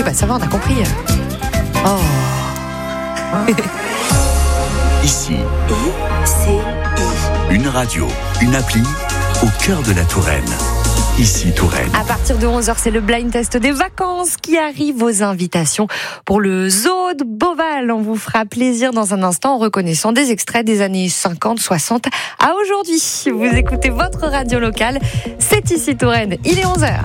ça va, on a compris. Oh. Ici, une radio, une appli au cœur de la Touraine. Ici Touraine. À partir de 11h, c'est le blind test des vacances qui arrive, vos invitations pour le zoo de Beauval. On vous fera plaisir dans un instant en reconnaissant des extraits des années 50, 60 à aujourd'hui. Vous écoutez votre radio locale, c'est Ici Touraine. Il est 11h.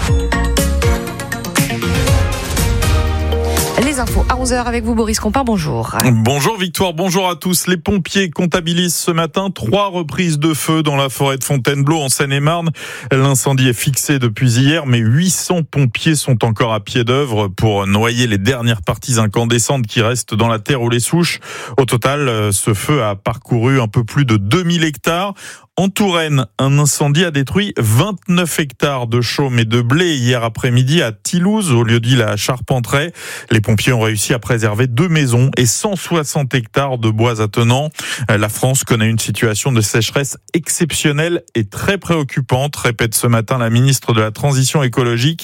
Les infos à 11h avec vous, Boris Compin, bonjour. Bonjour Victoire, bonjour à tous. Les pompiers comptabilisent ce matin 3 reprises de feu dans la forêt de Fontainebleau en Seine-et-Marne. L'incendie est fixé depuis hier, mais 800 pompiers sont encore à pied d'œuvre pour noyer les dernières parties incandescentes qui restent dans la terre ou les souches. Au total, ce feu a parcouru un peu plus de 2000 hectares. En Touraine, un incendie a détruit 29 hectares de chaume et de blé hier après-midi à Thilouze, au lieu-dit la Charpenteraie. Les pompiers ont réussi à préserver 2 maisons et 160 hectares de bois attenants. La France connaît une situation de sécheresse exceptionnelle et très préoccupante, répète ce matin la ministre de la Transition écologique.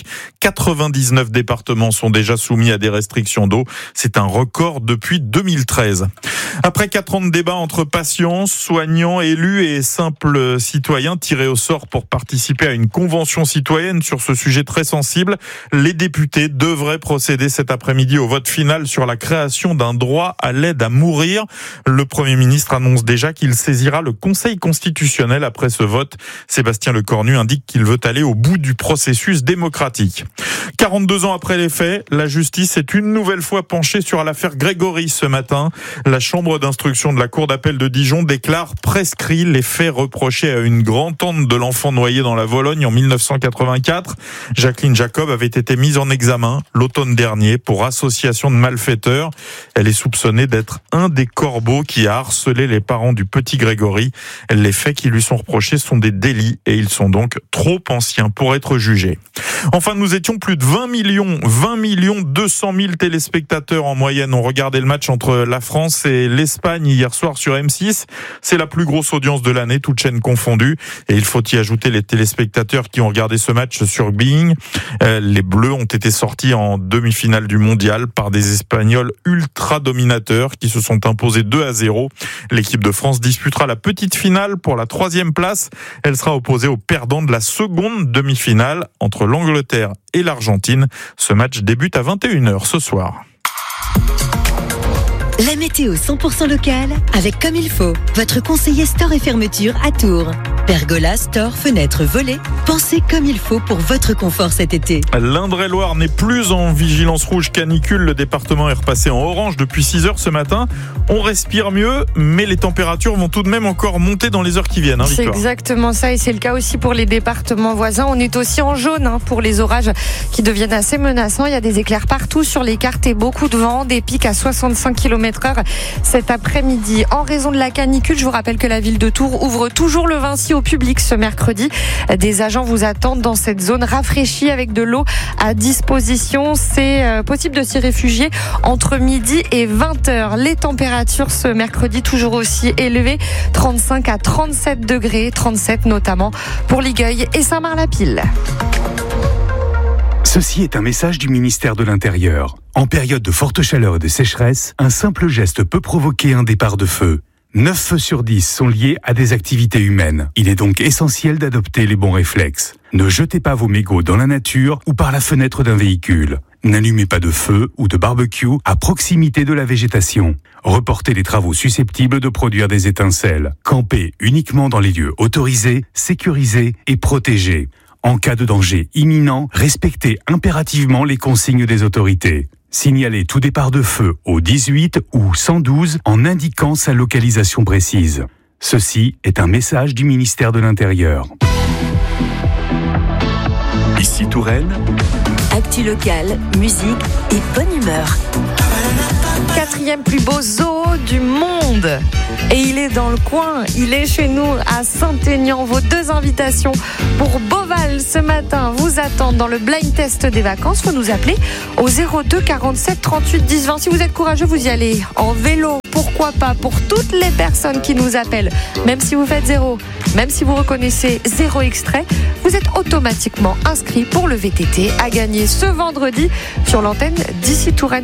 99 départements sont déjà soumis à des restrictions d'eau. C'est un record depuis 2013. Après 4 ans de débat entre patients, soignants, élus et simples citoyens tirés au sort pour participer à une convention citoyenne sur ce sujet très sensible, les députés devraient procéder cet après-midi au vote final sur la création d'un droit à l'aide à mourir. Le Premier ministre annonce déjà qu'il saisira le Conseil constitutionnel après ce vote. Sébastien Lecornu indique qu'il veut aller au bout du processus démocratique. 42 ans après les faits, la justice est une nouvelle fois penchée sur l'affaire Grégory ce matin. La chambre d'instruction de la cour d'appel de Dijon déclare prescrit les faits reprochés à une grand-tante de l'enfant noyé dans la Vologne en 1984. Jacqueline Jacob avait été mise en examen l'automne dernier pour association de malfaiteurs. Elle est soupçonnée d'être un des corbeaux qui a harcelé les parents du petit Grégory. Les faits qui lui sont reprochés sont des délits et ils sont donc trop anciens pour être jugés. Enfin, nous étions plus de 20 millions 200 000 téléspectateurs en moyenne ont regardé le match entre la France et l'Espagne hier soir sur M6. C'est la plus grosse audience de l'année, toutes chaînes confondues. Et il faut y ajouter les téléspectateurs qui ont regardé ce match sur Bein. Les Bleus ont été sortis en demi-finale du mondial par des Espagnols ultra dominateurs qui se sont imposés 2-0. L'équipe de France disputera la petite finale pour la 3e place. Elle sera opposée aux perdants de la seconde demi-finale entre l'Angleterre et l'Argentine. Ce match débute à 21h ce soir. La météo 100% locale avec Comme il faut, votre conseiller store et fermeture à Tours. Pergola, store, fenêtres, volets, pensez comme il faut pour votre confort cet été. L'Indre-et-Loire n'est plus en vigilance rouge canicule. Le département est repassé en orange depuis 6 heures ce matin. On respire mieux, mais les températures vont tout de même encore monter dans les heures qui viennent. C'est exactement ça et c'est le cas aussi pour les départements voisins. On est aussi en jaune pour les orages qui deviennent assez menaçants. Il y a des éclairs partout sur les cartes et beaucoup de vent, des pics à 65 km/h cet après-midi. En raison de la canicule, je vous rappelle que la ville de Tours ouvre toujours le Vinci au public ce mercredi. Des agents vous attendent dans cette zone rafraîchie avec de l'eau à disposition. C'est possible de s'y réfugier entre midi et 20h. Les températures ce mercredi toujours aussi élevées, 35 à 37 degrés, 37 notamment pour Ligueuil et Saint-Marc-la-Pile. Ceci est un message du ministère de l'Intérieur. En période de forte chaleur et de sécheresse, un simple geste peut provoquer un départ de feu. 9 feux sur 10 sont liés à des activités humaines. Il est donc essentiel d'adopter les bons réflexes. Ne jetez pas vos mégots dans la nature ou par la fenêtre d'un véhicule. N'allumez pas de feu ou de barbecue à proximité de la végétation. Reportez les travaux susceptibles de produire des étincelles. Campez uniquement dans les lieux autorisés, sécurisés et protégés. En cas de danger imminent, respectez impérativement les consignes des autorités. Signalez tout départ de feu au 18 ou 112 en indiquant sa localisation précise. Ceci est un message du ministère de l'Intérieur. Ici Touraine. Actu locale, musique et bonne humeur. 4e plus beau zoo du monde. Et il est dans le coin, il est chez nous à Saint-Aignan. Vos 2 invitations pour Beauval ce matin vous attendent dans le blind test des vacances. Faut nous appeler au 02 47 38 10 20. Si vous êtes courageux, vous y allez en vélo. Pourquoi pas pour toutes les personnes qui nous appellent. Même si vous faites 0, même si vous reconnaissez 0 extrait, vous êtes automatiquement inscrit prix pour le VTT à gagner ce vendredi sur l'antenne d'ici Touraine.